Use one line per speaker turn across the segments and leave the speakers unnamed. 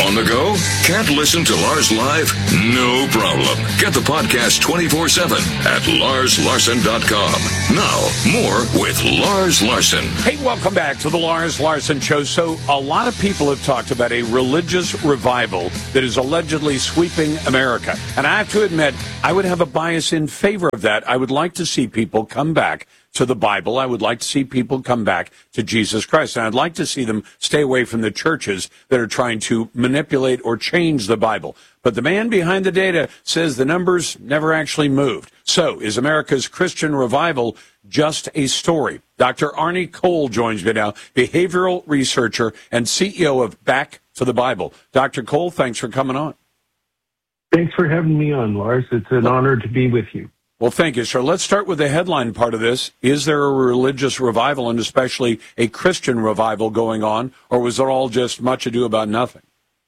On the go? Can't listen to Lars live? No problem. Get the podcast 24/7 at LarsLarson.com. Now, more with Lars Larson.
Hey, welcome back to the Lars Larson Show. So, a lot of people have talked about a religious revival that is allegedly sweeping America. And I have to admit, I would have a bias in favor of that. I would like to see people come back to the Bible. I would like to see people come back to Jesus Christ. And I'd like to see them stay away from the churches that are trying to manipulate or change the Bible. But the man behind the data says the numbers never actually moved. So is America's Christian revival just a story? Dr. Arnie Cole joins me now, behavioral researcher and CEO of Back to the Bible. Dr. Cole, thanks for coming on.
Thanks for having me on, Lars. It's an honor to be with you.
Well, thank you, sir. Let's start with the headline part of this. Is there a religious revival, and especially a Christian revival going on, or was it all just much ado about nothing?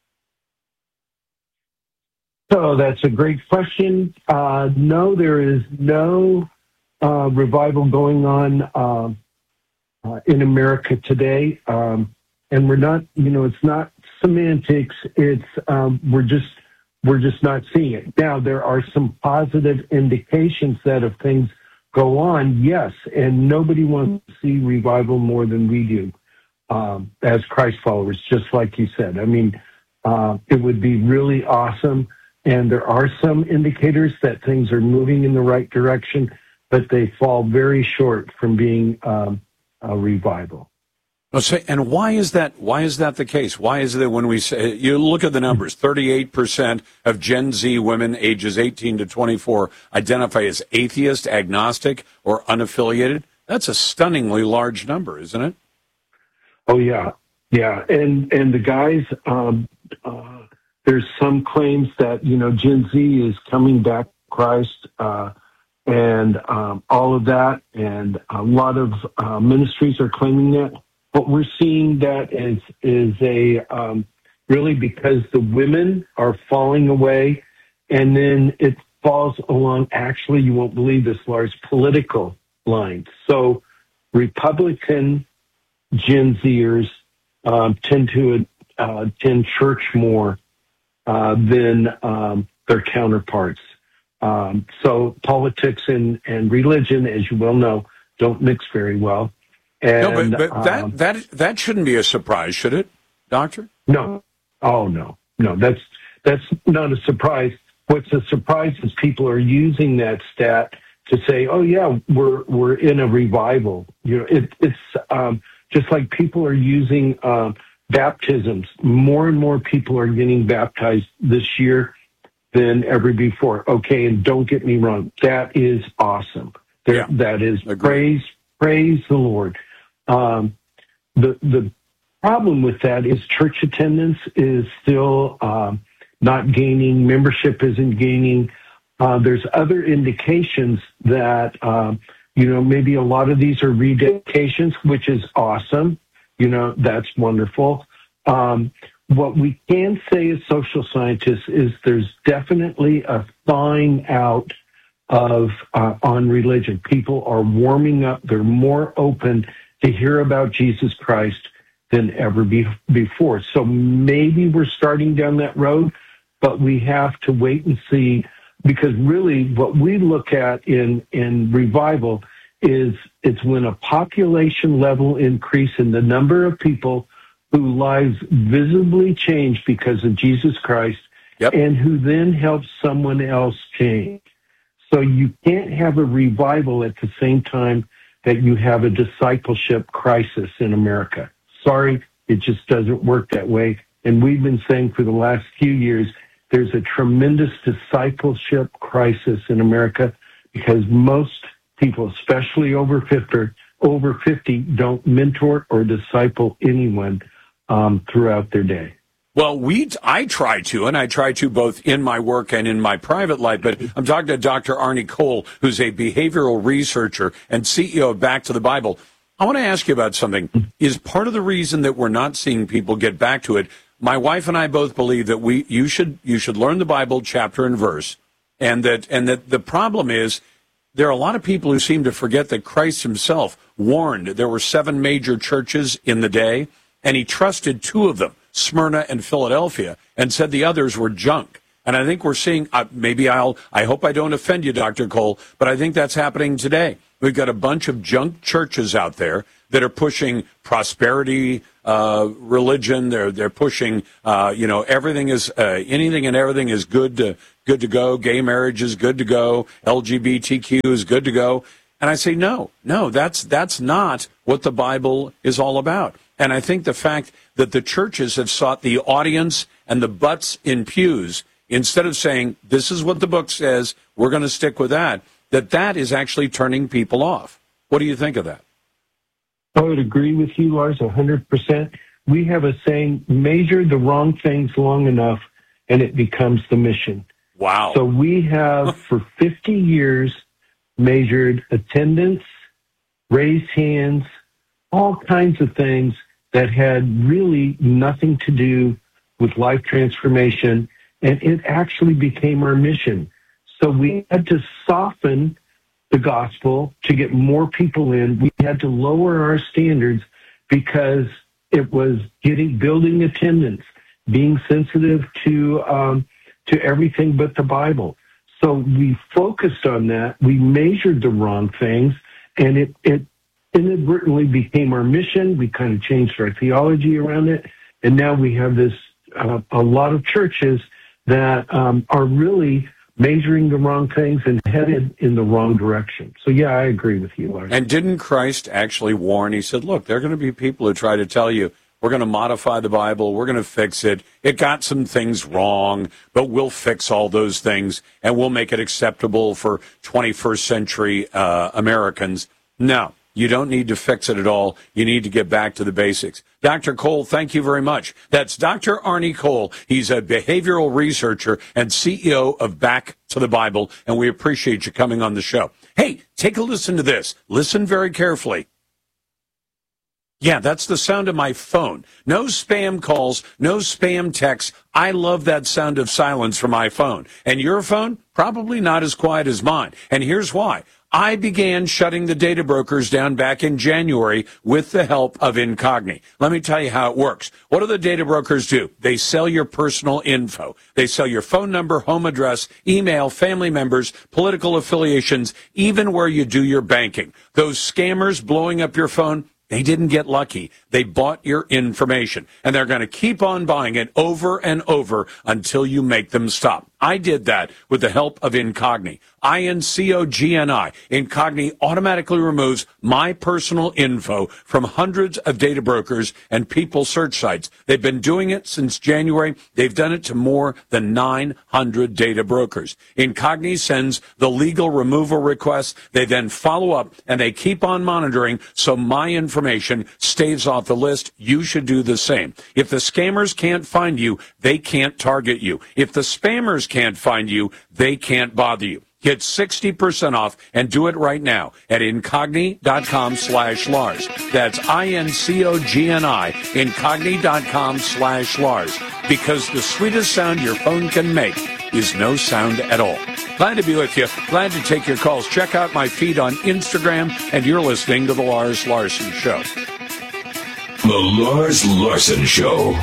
So that's a great question. No, there is no revival going on in America today. And we're not, it's not semantics. It's we're just not seeing it. Now, there are some positive indications that if things go on, yes, and nobody wants to see revival more than we do as Christ followers, just like you said. I mean, it would be really awesome, and there are some indicators that things are moving in the right direction, but they fall very short from being a revival.
And why is that? Why is that the case? Why is it that when we say, you look at the numbers, 38% of Gen Z women ages 18 to 24 identify as atheist, agnostic, or unaffiliated? That's a stunningly large number, isn't it?
Oh, yeah. Yeah. And the guys, there's some claims that, Gen Z is coming back to Christ, and all of that. And a lot of ministries are claiming that. What we're seeing that is a really because the women are falling away, and then it falls along, actually, you won't believe this, Lars, political lines. So Republican Gen Zers tend to attend church more than their counterparts. So politics and religion, as you well know, don't mix very well. And,
no, but that shouldn't be a surprise, should it, Doctor?
No. Oh, no. That's not a surprise. What's a surprise is people are using that stat to say, "Oh, yeah, we're in a revival." It's just like people are using baptisms. More and more people are getting baptized this year than ever before. Okay, and don't get me wrong, that is awesome. That is praise the Lord. The problem with that is church attendance is still not gaining, membership isn't gaining. There's other indications that, maybe a lot of these are rededications, which is awesome. That's wonderful. What we can say as social scientists is there's definitely a thawing out of on religion. People are warming up. They're more open to hear about Jesus Christ than ever before. So maybe we're starting down that road, but we have to wait and see, because really what we look at in revival is it's when a population level increase in the number of people whose lives visibly change because of Jesus Christ, yep, and who then helps someone else change. So you can't have a revival at the same time that you have a discipleship crisis in America. Sorry, it just doesn't work that way. And we've been saying for the last few years, there's a tremendous discipleship crisis in America because most people, especially over 50, don't mentor or disciple anyone throughout their day.
Well, I try to both in my work and in my private life, but I'm talking to Dr. Arnie Cole, who's a behavioral researcher and CEO of Back to the Bible. I want to ask you about something. Is part of the reason that we're not seeing people get back to it, my wife and I both believe that you should learn the Bible chapter and verse, and that the problem is there are a lot of people who seem to forget that Christ himself warned. There were 7 major churches in the day, and he trusted 2 of them, Smyrna and Philadelphia and said the others were junk. And I think we're seeing, I hope I don't offend you, Dr. Cole, but I think that's happening today. We've got a bunch of junk churches out there that are pushing prosperity religion. They're pushing, everything is anything and everything is good to go. Gay marriage is good to go. LGBTQ is good to go. And I say no, that's not what the Bible is all about. And I think the fact that the churches have sought the audience and the butts in pews instead of saying this is what the book says, we're going to stick with that is actually turning people off. What do you think of that?
I would agree with you, Lars, 100%. We have a saying, measure the wrong things long enough, and it becomes the mission.
Wow.
So we have, for 50 years, measured attendance, raised hands, all kinds of things that had really nothing to do with life transformation, and it actually became our mission. So we had to soften the gospel to get more people in. We had to lower our standards because it was building attendance, being sensitive to everything but the Bible. So we focused on that. We measured the wrong things, and it inadvertently became our mission. We kind of changed our theology around it, and now we have this a lot of churches that are really measuring the wrong things and headed in the wrong direction. So, yeah, I agree with you, Lars.
And didn't Christ actually warn? He said, look, there are going to be people who try to tell you, we're going to modify the Bible, we're going to fix it. It got some things wrong, but we'll fix all those things, and we'll make it acceptable for 21st century Americans. No, you don't need to fix it at all. You need to get back to the basics. Dr. Cole, thank you very much. That's Dr. Arnie Cole. He's a behavioral researcher and CEO of Back to the Bible, and we appreciate you coming on the show. Hey, take a listen to this. Listen very carefully. Yeah, that's the sound of my phone. No spam calls, no spam texts. I love that sound of silence from my phone. And your phone? Probably not as quiet as mine. And here's why. I began shutting the data brokers down back in January with the help of Incogni. Let me tell you how it works. What do the data brokers do? They sell your personal info. They sell your phone number, home address, email, family members, political affiliations, even where you do your banking. Those scammers blowing up your phone, they didn't get lucky. They bought your information, and they're going to keep on buying it over and over until you make them stop. I did that with the help of Incogni. Incogni. Incogni automatically removes my personal info from hundreds of data brokers and people search sites. They've been doing it since January. They've done it to more than 900 data brokers. Incogni sends the legal removal requests. They then follow up, and they keep on monitoring so my information stays off the list. You should do the same. If the scammers can't find you, they can't target you. If the spammers can't find you, they can't bother you. Get 60% off and do it right now at incogni.com/Lars. That's INCOGNI, incogni.com/Lars. Because the sweetest sound your phone can make is no sound at all. Glad to be with you. Glad to take your calls. Check out my feed on Instagram, and you're listening to The Lars Larson Show.
The Lars Larson Show.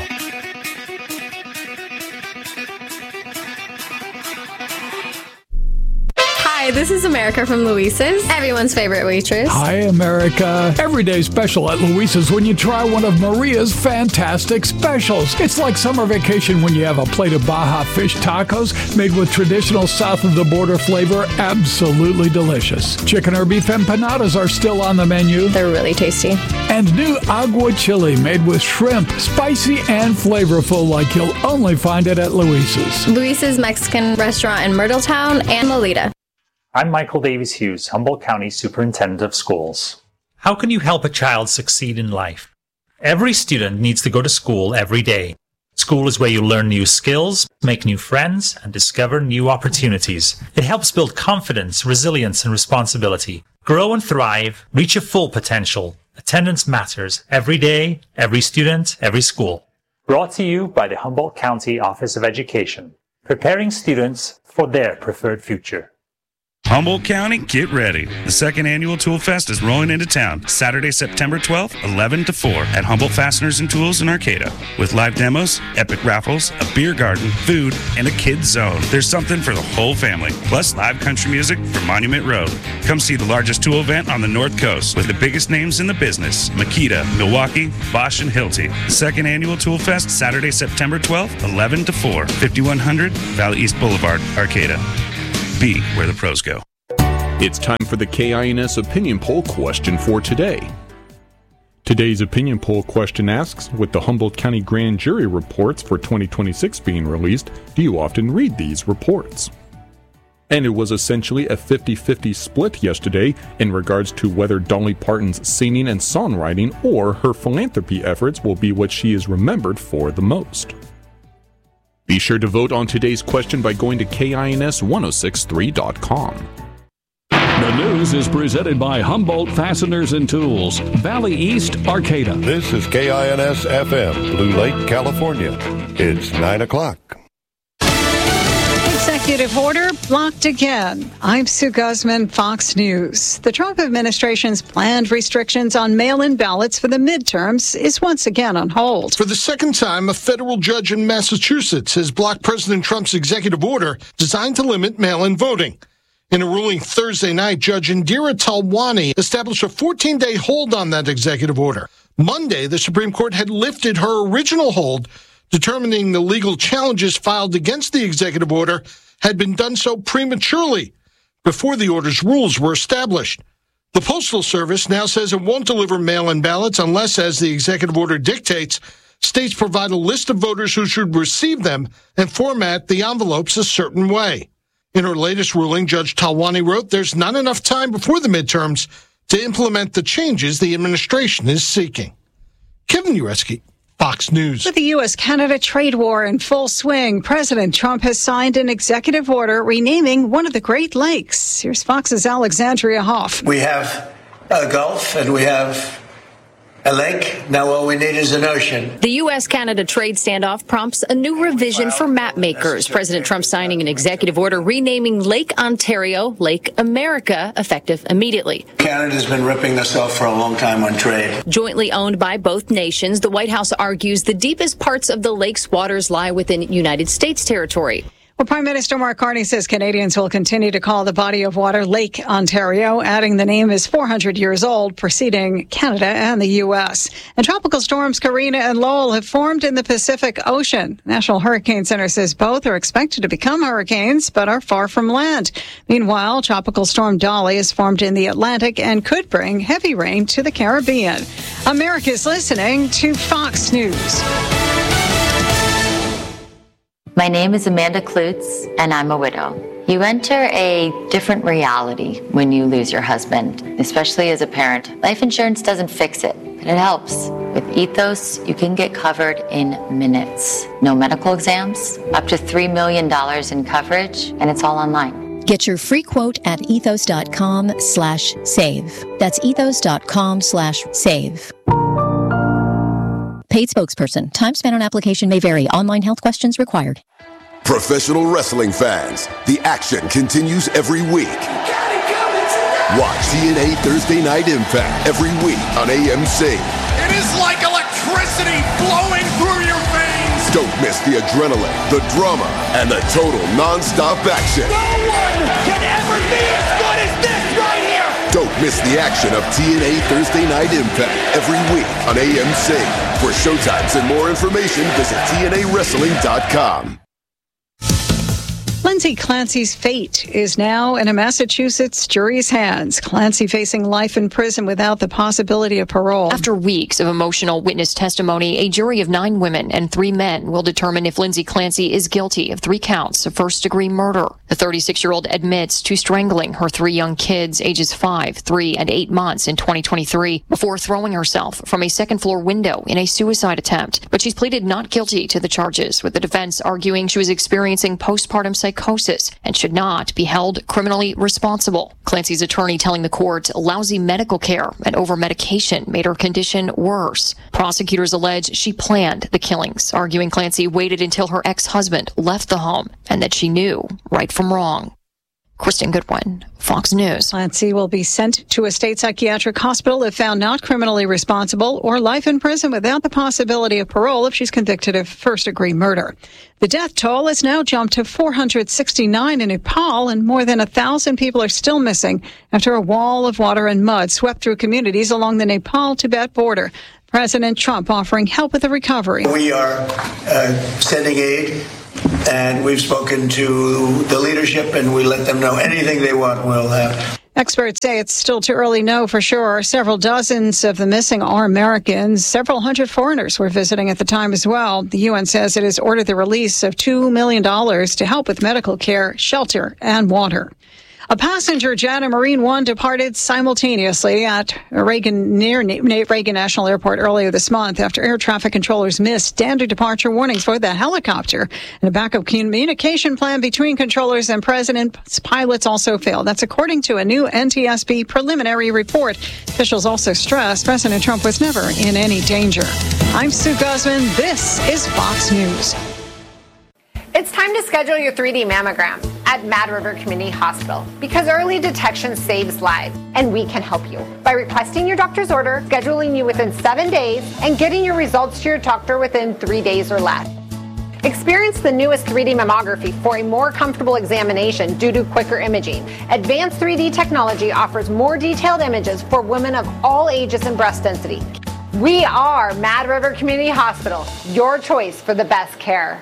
Hi, this is America from Luisa's, everyone's favorite waitress.
Hi, America. Every day special at Luisa's when you try one of Maria's fantastic specials. It's like summer vacation when you have a plate of Baja fish tacos made with traditional south-of-the-border flavor. Absolutely delicious. Chicken or beef empanadas are still on the menu.
They're really tasty.
And new agua chili made with shrimp, spicy and flavorful like you'll only find it at Luisa's.
Luisa's Mexican restaurant in Myrtletown and Lolita.
I'm Michael Davies Hughes, Humboldt County Superintendent of Schools.
How can you help a child succeed in life? Every student needs to go to school every day. School is where you learn new skills, make new friends, and discover new opportunities. It helps build confidence, resilience, and responsibility. Grow and thrive, reach your full potential. Attendance matters every day, every student, every school.
Brought to you by the Humboldt County Office of Education, preparing students for their preferred future.
Humboldt County, get ready. The second annual Tool Fest is rolling into town Saturday, September 12th, 11 to 4 at Humboldt Fasteners and Tools in Arcata. With live demos, epic raffles, a beer garden, food, and a kids zone. There's something for the whole family. Plus live country music from Monument Road. Come see the largest tool event on the North Coast with the biggest names in the business. Makita, Milwaukee, Bosch, and Hilti. The second annual Tool Fest Saturday, September 12th, 11 to 4. 5100 Valley East Boulevard, Arcata. Be where the pros go.
It's time for the KINS opinion poll question for today. Today's opinion poll question asks, with the Humboldt County Grand Jury reports for 2026 being released, do you often read these reports? And it was essentially a 50-50 split yesterday in regards to whether Dolly Parton's singing and songwriting or her philanthropy efforts will be what she is remembered for the most. Be sure to vote on today's question by going to KINS1063.com.
The news is presented by Humboldt Fasteners and Tools, Valley East, Arcata.
This is KINS FM, Blue Lake, California. It's 9 o'clock.
Executive order blocked again. I'm Sue Guzman, Fox News. The Trump administration's planned restrictions on mail-in ballots for the midterms is once again on hold.
For the second time, a federal judge in Massachusetts has blocked President Trump's executive order designed to limit mail-in voting. In a ruling Thursday night, Judge Indira Talwani established a 14-day hold on that executive order. Monday, the Supreme Court had lifted her original hold, determining the legal challenges filed against the executive order had been done so prematurely before the order's rules were established. The Postal Service now says it won't deliver mail-in ballots unless, as the executive order dictates, states provide a list of voters who should receive them and format the envelopes a certain way. In her latest ruling, Judge Talwani wrote there's not enough time before the midterms to implement the changes the administration is seeking. Kevin Ureski, Fox News.
With the U.S.-Canada trade war in full swing, President Trump has signed an executive order renaming one of the Great Lakes. Here's Fox's Alexandria Hoff.
We have a Gulf and we have a lake. Now all we need is an ocean.
The U.S.-Canada trade standoff prompts a new revision for map makers. President Trump signing an executive order renaming Lake Ontario Lake America, effective immediately.
Canada's been ripping us off for a long time on trade.
Jointly owned by both nations, the White House argues the deepest parts of the lake's waters lie within United States territory.
Well, Prime Minister Mark Carney says Canadians will continue to call the body of water Lake Ontario, adding the name is 400 years old, preceding Canada and the U.S. And tropical storms Karina and Lowell have formed in the Pacific Ocean. National Hurricane Center says both are expected to become hurricanes, but are far from land. Meanwhile, Tropical Storm Dolly has formed in the Atlantic and could bring heavy rain to the Caribbean. America's listening to Fox News.
My name is Amanda Klutz, and I'm a widow. You enter a different reality when you lose your husband, especially as a parent. Life insurance doesn't fix it, but it helps. With Ethos, you can get covered in minutes. No medical exams, up to $3 million in coverage, and it's all online.
Get your free quote at ethos.com/save. That's ethos.com/save. Paid spokesperson. Time spent on application may vary. Online health questions required.
Professional wrestling fans, the action continues every week. Watch TNA Thursday Night Impact every week on AMC.
It is like electricity flowing through your veins.
Don't miss the adrenaline, the drama, and the total non-stop action.
No one can ever be as good as this right here.
Don't miss the action of TNA Thursday Night Impact every week on AMC. For showtimes and more information, visit TNAWrestling.com.
Lindsay Clancy's fate is now in a Massachusetts jury's hands. Clancy facing life in prison without the possibility of parole.
After weeks of emotional witness testimony, a jury of 9 women and 3 men will determine if Lindsay Clancy is guilty of 3 counts of first-degree murder. The 36-year-old admits to strangling her 3 young kids, ages 5, 3, and 8 months in 2023, before throwing herself from a second-floor window in a suicide attempt. But she's pleaded not guilty to the charges, with the defense arguing she was experiencing postpartum psychosis and should not be held criminally responsible. Clancy's attorney telling the court lousy medical care and over-medication made her condition worse. Prosecutors allege she planned the killings, arguing Clancy waited until her ex-husband left the home and that she knew right from wrong. Kristen Goodwin, Fox News.
Clancy will be sent to a state psychiatric hospital if found not criminally responsible, or life in prison without the possibility of parole if she's convicted of first-degree murder. The death toll has now jumped to 469 in Nepal, and more than 1,000 people are still missing after a wall of water and mud swept through communities along the Nepal-Tibet border. President Trump offering help with the recovery.
We are sending aid. And we've spoken to the leadership, and we let them know anything they want, we'll have.
Experts say it's still too early to know for sure. Several dozens of the missing are Americans. Several hundred foreigners were visiting at the time as well. The UN says it has ordered the release of $2 million to help with medical care, shelter, and water. A passenger jet and Marine One departed simultaneously at Reagan National Airport earlier this month after air traffic controllers missed standard departure warnings for the helicopter. And a backup communication plan between controllers and President's pilots also failed. That's according to a new NTSB preliminary report. Officials also stressed President Trump was never in any danger. I'm Sue Guzman. This is Fox News.
It's time to schedule your 3D mammogram at Mad River Community Hospital because early detection saves lives, and we can help you by requesting your doctor's order, scheduling you within 7 days, and getting your results to your doctor within 3 days or less. Experience the newest 3D mammography for a more comfortable examination due to quicker imaging. Advanced 3D technology offers more detailed images for women of all ages and breast density. We are Mad River Community Hospital, your choice for the best care.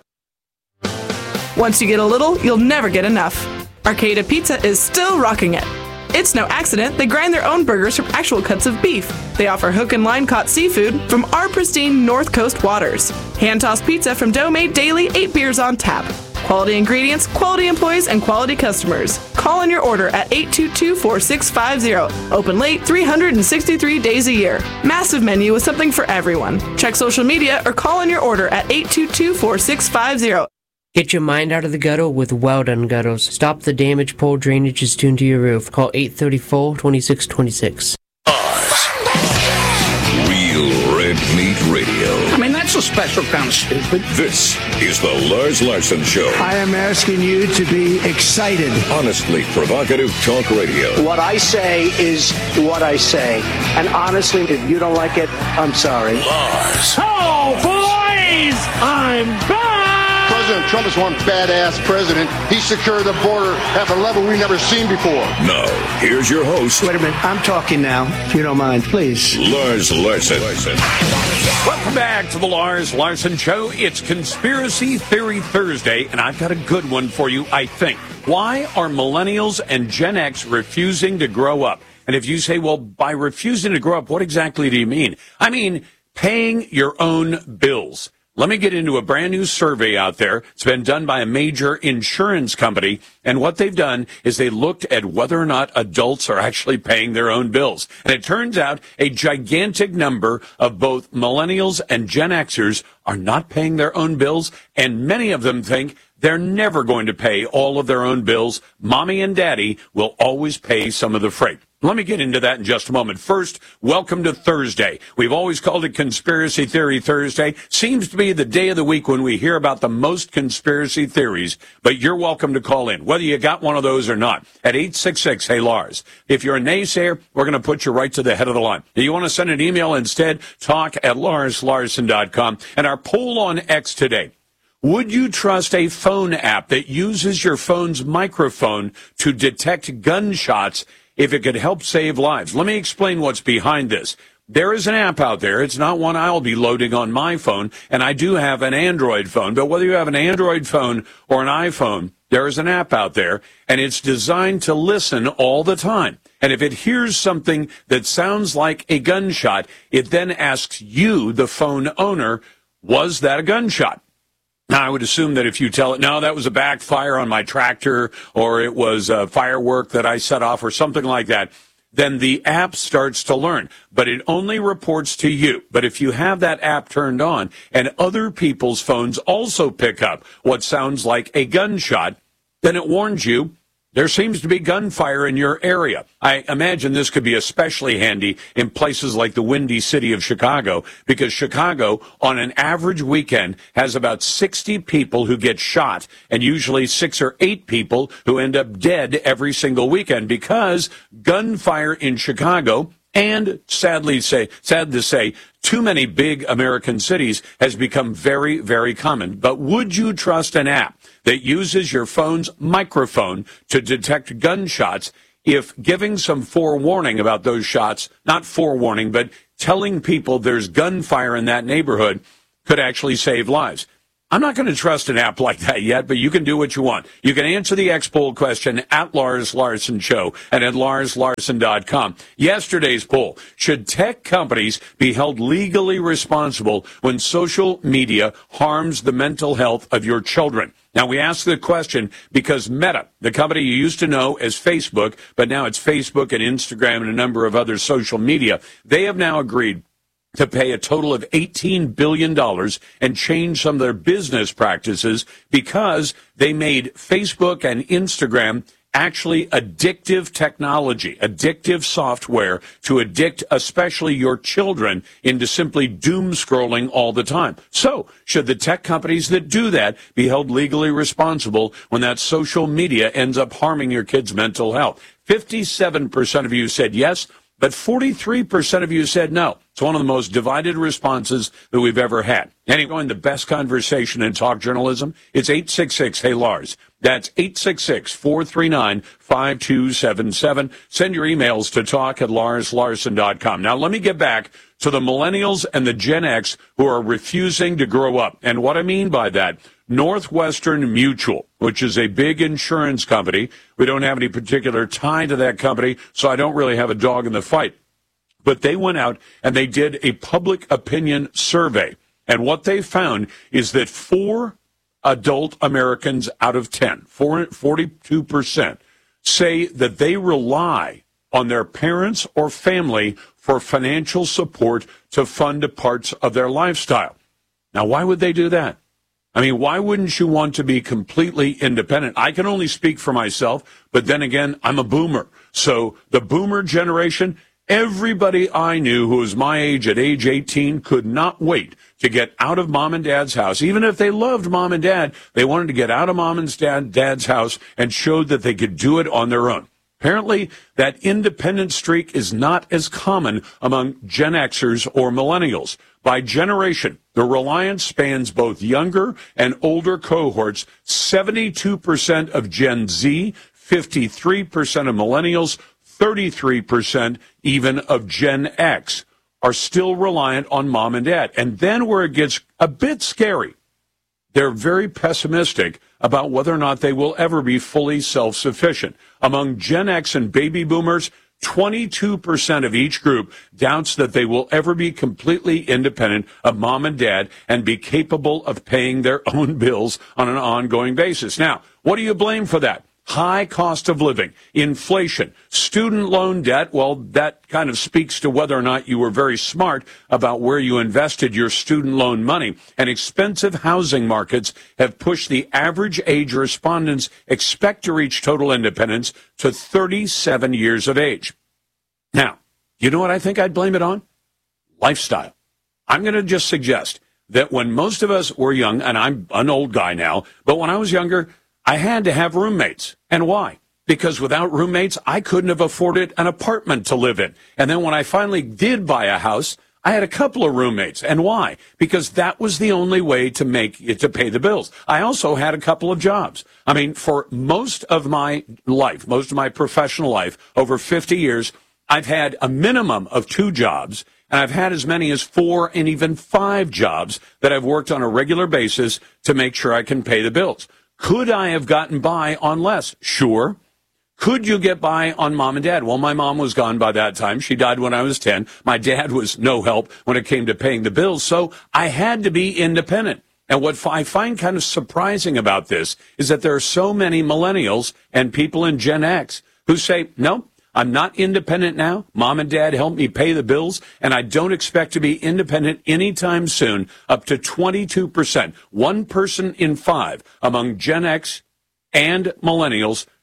Once you get a little, you'll never get enough. Arcata Pizza is still rocking it. It's no accident they grind their own burgers from actual cuts of beef. They offer hook and line caught seafood from our pristine North Coast waters. Hand-tossed pizza from dough made daily, 8 beers on tap. Quality ingredients, quality employees, and quality customers. Call in your order at 822-4650. Open late 363 days a year. Massive menu with something for everyone. Check social media or call in your order at 822-4650.
Get your mind out of the gutter with Well Done Gutters. Stop the damage pole drainages tuned to your roof. Call 834-2626.
Real Red Meat Radio.
I mean, that's a special kind of stupid.
This is the Lars Larson Show.
I am asking you to be excited.
Honestly provocative talk radio.
What I say is what I say. And honestly, if you don't like it, I'm sorry.
Lars.
Oh, boys! I'm back!
President Trump is one badass president. He secured the border at a level we've never seen before.
Now, here's your host.
Wait a minute. I'm talking now, if you don't mind, please.
Lars Larson.
Welcome back to the Lars Larson Show. It's Conspiracy Theory Thursday, and I've got a good one for you, I think. Why are millennials and Gen X refusing to grow up? And if you say, well, by refusing to grow up, what exactly do you mean? I mean, paying your own bills. Let me get into a brand new survey out there. It's been done by a major insurance company. And what they've done is they looked at whether or not adults are actually paying their own bills. And it turns out a gigantic number of both millennials and Gen Xers are not paying their own bills. And many of them think they're never going to pay all of their own bills. Mommy and daddy will always pay some of the freight. Let me get into that in just a moment. First, welcome to Thursday. We've always called it Conspiracy Theory Thursday. Seems to be the day of the week when we hear about the most conspiracy theories, but you're welcome to call in, whether you got one of those or not, at 866-HEY-LARS. If you're a naysayer, we're going to put you right to the head of the line. If you want to send an email instead, talk@LarsLarson.com. And our poll on X today. Would you trust a phone app that uses your phone's microphone to detect gunshots if it could help save lives? Let me explain what's behind this. There is an app out there. It's not one I'll be loading on my phone, and I do have an Android phone. But whether you have an Android phone or an iPhone, there is an app out there, and it's designed to listen all the time. And if it hears something that sounds like a gunshot, it then asks you, the phone owner, was that a gunshot? Now, I would assume that if you tell it, no, that was a backfire on my tractor, or it was a firework that I set off, or something like that, then the app starts to learn. But it only reports to you. But if you have that app turned on, and other people's phones also pick up what sounds like a gunshot, then it warns you, there seems to be gunfire in your area. I imagine this could be especially handy in places like the windy city of Chicago, because Chicago, on an average weekend, has about 60 people who get shot, and usually 6 or 8 people who end up dead every single weekend, because gunfire in Chicago, and sad to say, too many big American cities, has become very, very common. But would you trust an app that uses your phone's microphone to detect gunshots if giving some forewarning about those shots, not forewarning, but telling people there's gunfire in that neighborhood, could actually save lives? I'm not going to trust an app like that yet, but you can do what you want. You can answer the X poll question at Lars Larson Show and at LarsLarson.com. Yesterday's poll: should tech companies be held legally responsible when social media harms the mental health of your children? Now, we ask the question because Meta, the company you used to know as Facebook, but now it's Facebook and Instagram and a number of other social media, they have now agreed to pay a total of $18 billion and change some of their business practices because they made Facebook and Instagram actually addictive technology, addictive software to addict especially your children into simply doom scrolling all the time. So, should the tech companies that do that be held legally responsible when that social media ends up harming your kids' mental health? 57% of you said yes, but 43% of you said no. It's one of the most divided responses that we've ever had. Anyway, the best conversation in talk journalism, it's 866-HEY-LARS. That's 866-439-5277. Send your emails to talk@LarsLarson.com. Now, let me get back to the millennials and the Gen X who are refusing to grow up. And what I mean by that, Northwestern Mutual, which is a big insurance company. We don't have any particular tie to that company, so I don't really have a dog in the fight. But they went out and they did a public opinion survey. And what they found is that 4 adult Americans out of 10, 42%, say that they rely on their parents or family for financial support to fund parts of their lifestyle. Now, why would they do that? I mean, why wouldn't you want to be completely independent? I can only speak for myself, but then again, I'm a boomer. So the boomer generation, everybody I knew who was my age at age 18 could not wait to get out of mom and dad's house. Even if they loved mom and dad, they wanted to get out of mom and dad's house and showed that they could do it on their own. Apparently, that independent streak is not as common among Gen Xers or millennials. By generation, the reliance spans both younger and older cohorts. 72% of Gen Z, 53% of millennials, 33% even of Gen X are still reliant on mom and dad. And then where it gets a bit scary, they're very pessimistic about whether or not they will ever be fully self-sufficient. Among Gen X and baby boomers, 22% of each group doubts that they will ever be completely independent of mom and dad and be capable of paying their own bills on an ongoing basis. Now, what do you blame for that? High cost of living, inflation, student loan debt. Well, that kind of speaks to whether or not you were very smart about where you invested your student loan money. And expensive housing markets have pushed the average age respondents expect to reach total independence to 37 years of age. Now, you know what I think I'd blame it on? Lifestyle. I'm going to just suggest that when most of us were young, and I'm an old guy now, but when I was younger, I had to have roommates. And why? Because without roommates, I couldn't have afforded an apartment to live in. And then when I finally did buy a house, I had a couple of roommates. And why? Because that was the only way to make it to pay the bills. I also had a couple of jobs. I mean, for most of my life, most of my professional life, over 50 years, I've had a minimum of 2 jobs. And I've had as many as 4 and even 5 jobs that I've worked on a regular basis to make sure I can pay the bills. Could I have gotten by on less? Sure. Could you get by on mom and dad? Well, my mom was gone by that time. She died when I was 10. My dad was no help when it came to paying the bills, so I had to be independent. And what I find kind of surprising about this is that there are so many millennials and people in Gen X who say, no, I'm not independent now. Mom and dad help me pay the bills, and I don't expect to be independent anytime soon. Up to 22%, 1 person in 5 among Gen X and millennials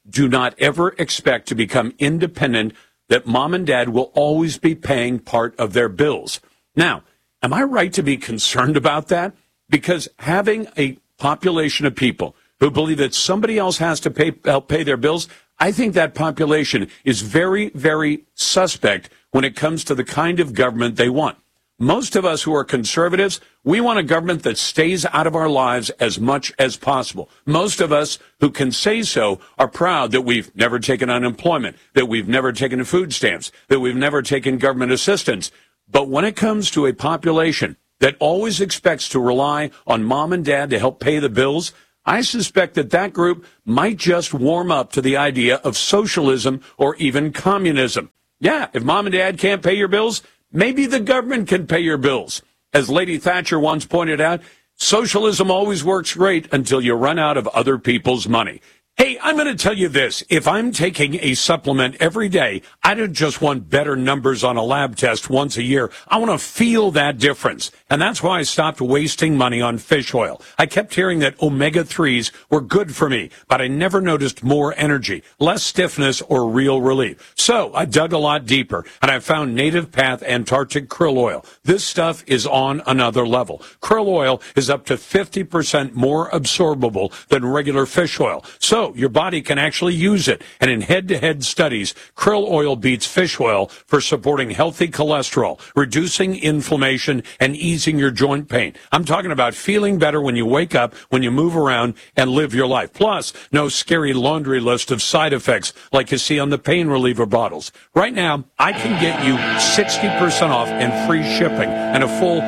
do not ever expect to become independent, that mom and dad will always be paying part of their bills. Now, am I right to be concerned about that? Because having a population of people who believe that somebody else has to help pay their bills, I think that population is very, very suspect when it comes to the kind of government they want. Most of us who are conservatives, we want a government that stays out of our lives as much as possible. Most of us who can say so are proud that we've never taken unemployment, that we've never taken food stamps, that we've never taken government assistance. But when it comes to a population that always expects to rely on mom and dad to help pay the bills, I suspect that that group might just warm up to the idea of socialism or even communism. Yeah, if mom and dad can't pay your bills, maybe the government can pay your bills. As Lady Thatcher once pointed out, socialism always works great until you run out of other people's money. Hey, I'm going to tell you this. If I'm taking a supplement every day, I don't just want better numbers on a lab test once a year. I want to feel that difference. And that's why I stopped wasting money on fish oil. I kept hearing that omega-3s were good for me, but I never noticed more energy, less stiffness, or real relief. So I dug a lot deeper, and I found Native Path Antarctic Krill Oil. This stuff is on another level. Krill oil is up to 50% more absorbable than regular fish oil. So your body can actually use it. And in head-to-head studies, krill oil beats fish oil for supporting healthy cholesterol, reducing inflammation, and easing your joint pain. I'm talking about feeling better when you wake up, when you move around, and live your life. Plus, no scary laundry list of side effects like you see on the pain reliever bottles. Right now, I can get you 60% off and free shipping and a full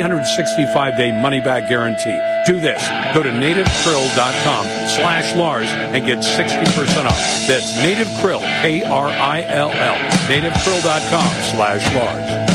365-day money-back guarantee. Do this. Go to nativekrill.com/Lars and get 60% off. That's Native Krill, Krill, nativekrill.com/Lars.